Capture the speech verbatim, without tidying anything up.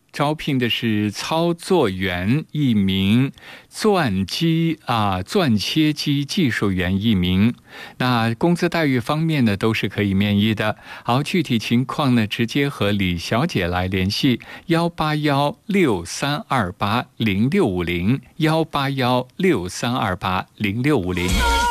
招聘的是操作员一名，钻机啊钻切机技术员一名。那工资待遇方面呢，都是可以面议的。好，具体情况呢，直接和李小姐来联系：幺八幺六三二八零六五零，幺八幺六三二八零六五零。